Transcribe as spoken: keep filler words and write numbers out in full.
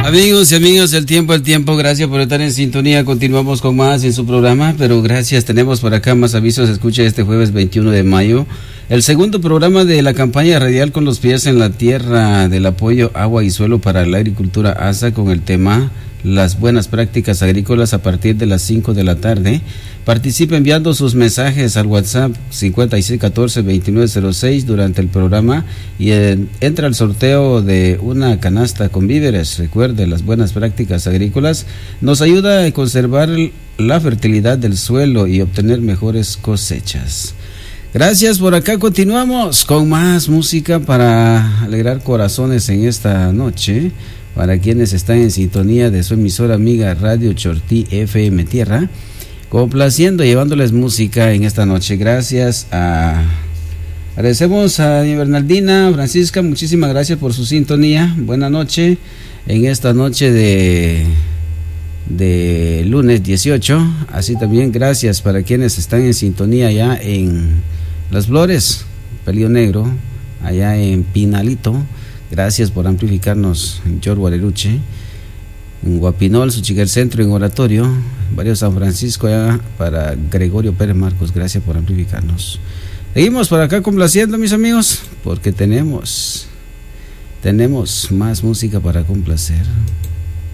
Amigos y amigas del tiempo, el tiempo, gracias por estar en sintonía. Continuamos con más en su programa, pero gracias, tenemos por acá más avisos. Escucha este jueves veintiuno de mayo, el segundo programa de la campaña radial Con los pies en la tierra del apoyo Agua y Suelo para la Agricultura A S A, con el tema Las buenas prácticas agrícolas, a partir de las cinco de la tarde. Participe enviando sus mensajes al WhatsApp cincuenta y seis catorce veintinueve cero seis durante el programa y eh, entra al sorteo de una canasta con víveres. Recuerde, las buenas prácticas agrícolas nos ayuda a conservar la fertilidad del suelo y obtener mejores cosechas. Gracias, por acá continuamos con más música para alegrar corazones en esta noche. Para quienes están en sintonía de su emisora amiga Radio Chortí F M Tierra, complaciendo, llevándoles música en esta noche. Gracias a... Agradecemos a Bernardina, Francisca, muchísimas gracias por su sintonía. Buena noche en esta noche de, de lunes dieciocho. Así también gracias para quienes están en sintonía ya en Las Flores, Pelío Negro, allá en Pinalito. Gracias por amplificarnos en Chor Guareruche, en Guapinol, Suchiquel Centro, en Oratorio, Barrio San Francisco, allá para Gregorio Pérez Marcos. Gracias por amplificarnos. Seguimos por acá complaciendo, mis amigos, porque tenemos, tenemos más música para complacer.